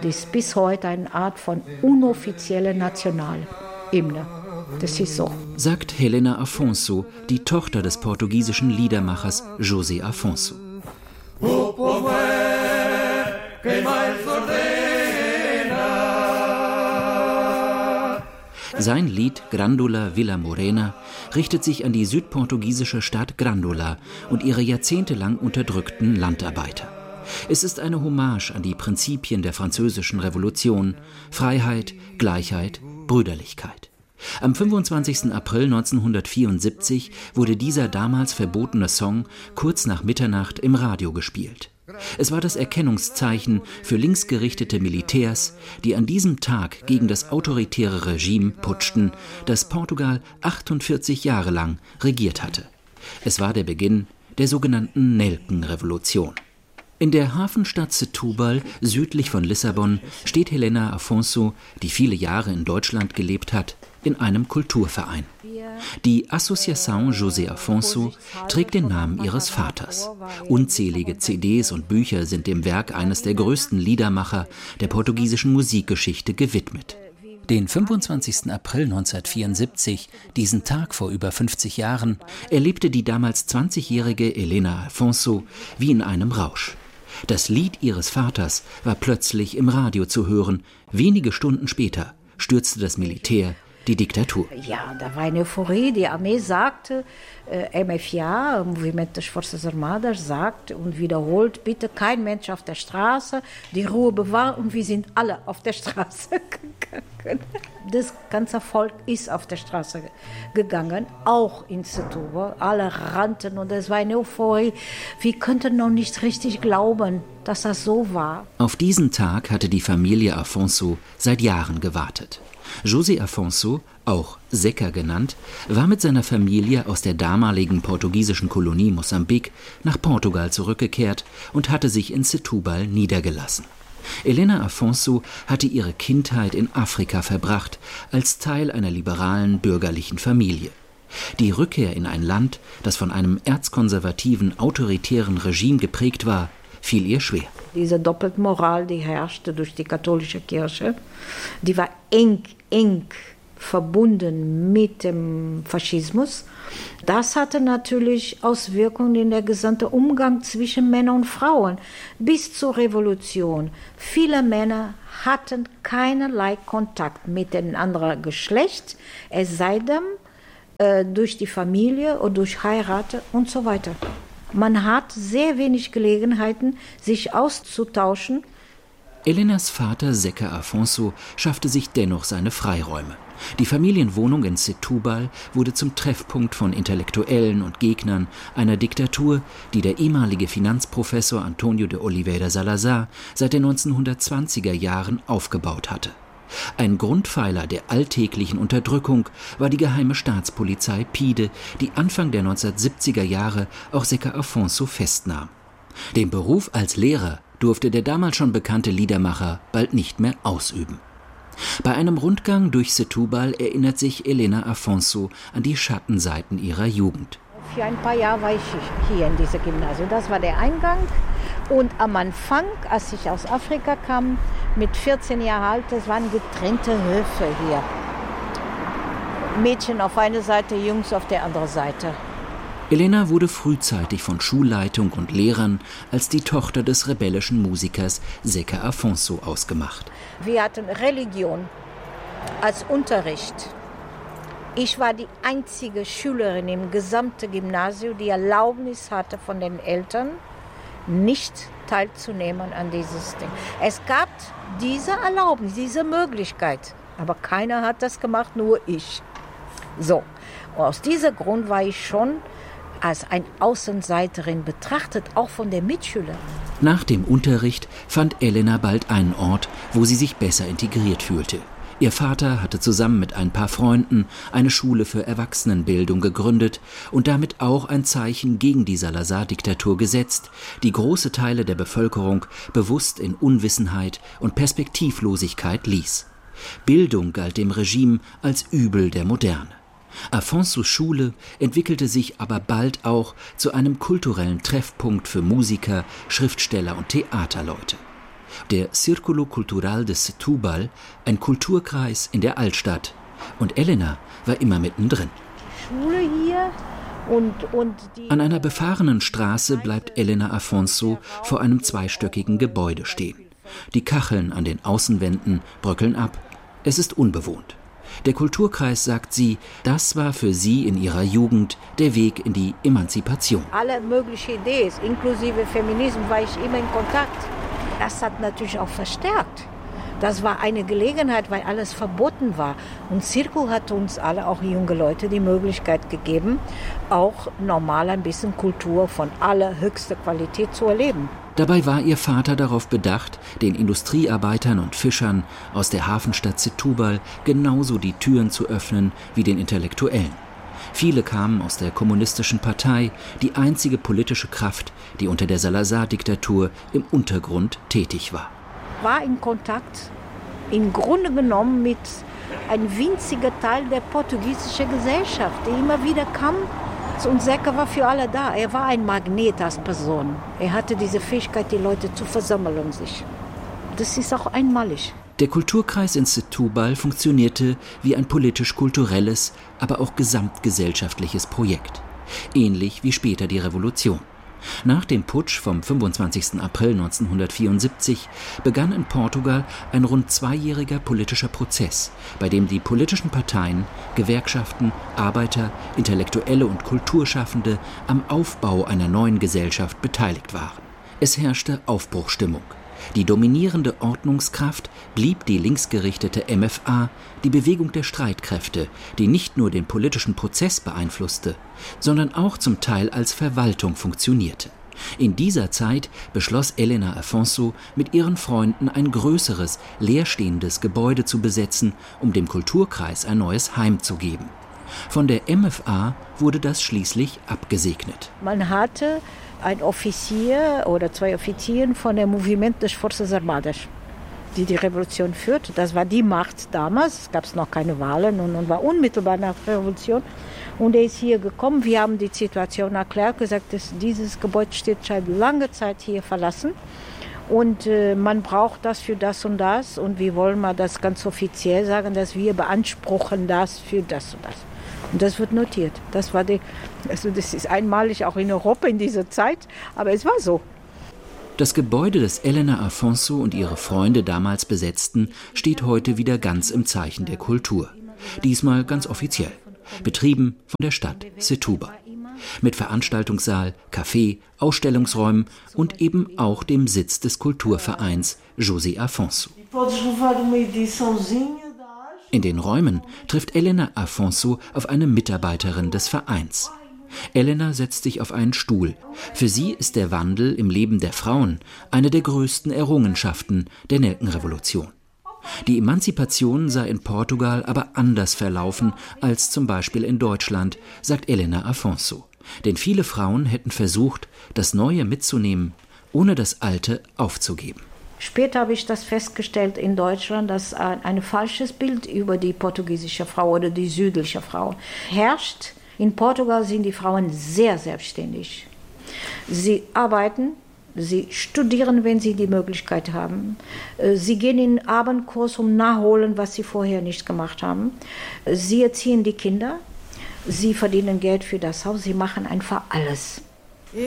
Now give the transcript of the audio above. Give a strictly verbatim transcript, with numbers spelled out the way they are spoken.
Das ist bis heute eine Art von unoffizielle Nationalhymne. Das ist so. Sagt Helena Afonso, die Tochter des portugiesischen Liedermachers José Afonso. Sein Lied Grândola Vila Morena richtet sich an die südportugiesische Stadt Grândola und ihre jahrzehntelang unterdrückten Landarbeiter. Es ist eine Hommage an die Prinzipien der französischen Revolution: Freiheit, Gleichheit, Brüderlichkeit. Am fünfundzwanzigsten April neunzehnhundertvierundsiebzig wurde dieser damals verbotene Song kurz nach Mitternacht im Radio gespielt. Es war das Erkennungszeichen für linksgerichtete Militärs, die an diesem Tag gegen das autoritäre Regime putschten, das Portugal achtundvierzig Jahre lang regiert hatte. Es war der Beginn der sogenannten Nelkenrevolution. In der Hafenstadt Setúbal, südlich von Lissabon, steht Helena Afonso, die viele Jahre in Deutschland gelebt hat, in einem Kulturverein. Die Associação José Afonso trägt den Namen ihres Vaters. Unzählige C Ds und Bücher sind dem Werk eines der größten Liedermacher der portugiesischen Musikgeschichte gewidmet. Den fünfundzwanzigsten April neunzehnhundertvierundsiebzig, diesen Tag vor über fünfzig Jahren, erlebte die damals zwanzigjährige Helena Afonso wie in einem Rausch. Das Lied ihres Vaters war plötzlich im Radio zu hören. Wenige Stunden später stürzte das Militär die Diktatur. Ja, da war eine Euphorie. Die Armee sagte, äh, M F A, Movimento das Forças Armadas, sagt und wiederholt, bitte kein Mensch auf der Straße, die Ruhe bewahren, und wir sind alle auf der Straße gegangen. Das ganze Volk ist auf der Straße gegangen, auch in Setúbal. Alle rannten und es war eine Euphorie. Wir könnten noch nicht richtig glauben, dass das so war. Auf diesen Tag hatte die Familie Afonso seit Jahren gewartet. José Afonso, auch Zeca genannt, war mit seiner Familie aus der damaligen portugiesischen Kolonie Mosambik nach Portugal zurückgekehrt und hatte sich in Setúbal niedergelassen. Helena Afonso hatte ihre Kindheit in Afrika verbracht, als Teil einer liberalen bürgerlichen Familie. Die Rückkehr in ein Land, das von einem erzkonservativen, autoritären Regime geprägt war, fiel ihr schwer. Diese Doppelmoral, die herrschte durch die katholische Kirche, die war eng, eng verbunden mit dem Faschismus. Das hatte natürlich Auswirkungen in der gesamten Umgang zwischen Männern und Frauen bis zur Revolution. Viele Männer hatten keinerlei Kontakt mit dem anderen Geschlecht, es sei denn äh, durch die Familie oder durch Heirat und so weiter. Man hat sehr wenig Gelegenheiten, sich auszutauschen. Helenas Vater Zeca Afonso schaffte sich dennoch seine Freiräume. Die Familienwohnung in Setúbal wurde zum Treffpunkt von Intellektuellen und Gegnern einer Diktatur, die der ehemalige Finanzprofessor Antonio de Oliveira Salazar seit den neunzehnhundertzwanziger Jahren aufgebaut hatte. Ein Grundpfeiler der alltäglichen Unterdrückung war die geheime Staatspolizei PIDE, die Anfang der neunzehnhundertsiebziger Jahre auch Zeca Afonso festnahm. Den Beruf als Lehrer durfte der damals schon bekannte Liedermacher bald nicht mehr ausüben. Bei einem Rundgang durch Setúbal erinnert sich Helena Afonso an die Schattenseiten ihrer Jugend. Für ein paar Jahre war ich hier in diesem Gymnasium. Das war der Eingang. Und am Anfang, als ich aus Afrika kam, mit vierzehn Jahren alt, das waren getrennte Höfe hier. Mädchen auf einer Seite, Jungs auf der anderen Seite. Helena wurde frühzeitig von Schulleitung und Lehrern als die Tochter des rebellischen Musikers Zeca Afonso ausgemacht. Wir hatten Religion als Unterricht. Ich war die einzige Schülerin im gesamten Gymnasium, die Erlaubnis hatte von den Eltern, nicht teilzunehmen an dieses Ding. Es gab diese Erlaubnis, diese Möglichkeit, aber keiner hat das gemacht, nur ich. So, und aus diesem Grund war ich schon als eine Außenseiterin betrachtet, auch von den Mitschülern. Nach dem Unterricht fand Helena bald einen Ort, wo sie sich besser integriert fühlte. Ihr Vater hatte zusammen mit ein paar Freunden eine Schule für Erwachsenenbildung gegründet und damit auch ein Zeichen gegen die Salazar-Diktatur gesetzt, die große Teile der Bevölkerung bewusst in Unwissenheit und Perspektivlosigkeit ließ. Bildung galt dem Regime als Übel der Moderne. Afonsos Schule entwickelte sich aber bald auch zu einem kulturellen Treffpunkt für Musiker, Schriftsteller und Theaterleute. der Círculo Cultural de Setúbal, ein Kulturkreis in der Altstadt. Und Elena war immer mittendrin. Schule hier und, und die An einer befahrenen Straße bleibt Elena Afonso vor einem zweistöckigen Gebäude stehen. Die Kacheln an den Außenwänden bröckeln ab. Es ist unbewohnt. Der Kulturkreis, sagt sie, das war für sie in ihrer Jugend der Weg in die Emanzipation. Alle möglichen Ideen, inklusive Feminismus, war ich immer in Kontakt. Das hat natürlich auch verstärkt. Das war eine Gelegenheit, weil alles verboten war. Und Circle hat uns alle, auch junge Leute, die Möglichkeit gegeben, auch normal ein bisschen Kultur von allerhöchster Qualität zu erleben. Dabei war ihr Vater darauf bedacht, den Industriearbeitern und Fischern aus der Hafenstadt Setúbal genauso die Türen zu öffnen wie den Intellektuellen. Viele kamen aus der kommunistischen Partei, die einzige politische Kraft, die unter der Salazar-Diktatur im Untergrund tätig war. War in Kontakt, im Grunde genommen mit einem winzigen Teil der portugiesischen Gesellschaft, die immer wieder kam. Und Zeca war für alle da. Er war ein Magnet als Person. Er hatte diese Fähigkeit, die Leute zu versammeln um sich. Das ist auch einmalig. Der Kulturkreis in Setúbal funktionierte wie ein politisch-kulturelles, aber auch gesamtgesellschaftliches Projekt. Ähnlich wie später die Revolution. Nach dem Putsch vom fünfundzwanzigsten April neunzehnhundertvierundsiebzig begann in Portugal ein rund zweijähriger politischer Prozess, bei dem die politischen Parteien, Gewerkschaften, Arbeiter, Intellektuelle und Kulturschaffende am Aufbau einer neuen Gesellschaft beteiligt waren. Es herrschte Aufbruchsstimmung. Die dominierende Ordnungskraft blieb die linksgerichtete M F A, die Bewegung der Streitkräfte, die nicht nur den politischen Prozess beeinflusste, sondern auch zum Teil als Verwaltung funktionierte. In dieser Zeit beschloss Elena Afonso, mit ihren Freunden ein größeres, leerstehendes Gebäude zu besetzen, um dem Kulturkreis ein neues Heim zu geben. Von der M F A wurde das schließlich abgesegnet. Man hatte ein Offizier oder zwei Offiziere von dem Movimento das Forças Armadas, die die Revolution führte. Das war die Macht damals. Es gab noch keine Wahlen und, und war unmittelbar nach der Revolution. Und er ist hier gekommen. Wir haben die Situation erklärt, gesagt, dass dieses Gebäude steht seit langer Zeit hier verlassen. Und äh, man braucht das für das und das. Und wir wollen mal das ganz offiziell sagen, dass wir beanspruchen das für das und das. Und das wird notiert. Das war die, also das ist einmalig auch in Europa in dieser Zeit, aber es war so. Das Gebäude, das Elena Afonso und ihre Freunde damals besetzten, steht heute wieder ganz im Zeichen der Kultur. Diesmal ganz offiziell. Betrieben von der Stadt Setúbal. Mit Veranstaltungssaal, Café, Ausstellungsräumen und eben auch dem Sitz des Kulturvereins José Afonso. In den Räumen trifft Elena Afonso auf eine Mitarbeiterin des Vereins. Elena setzt sich auf einen Stuhl. Für sie ist der Wandel im Leben der Frauen eine der größten Errungenschaften der Nelkenrevolution. Die Emanzipation sei in Portugal aber anders verlaufen als zum Beispiel in Deutschland, sagt Elena Afonso. Denn viele Frauen hätten versucht, das Neue mitzunehmen, ohne das Alte aufzugeben. Später habe ich das festgestellt in Deutschland, dass ein, ein falsches Bild über die portugiesische Frau oder die südliche Frau herrscht. In Portugal sind die Frauen sehr selbstständig. Sie arbeiten, sie studieren, wenn sie die Möglichkeit haben. Sie gehen in den Abendkurs, um nachholen, was sie vorher nicht gemacht haben. Sie erziehen die Kinder, sie verdienen Geld für das Haus, sie machen einfach alles.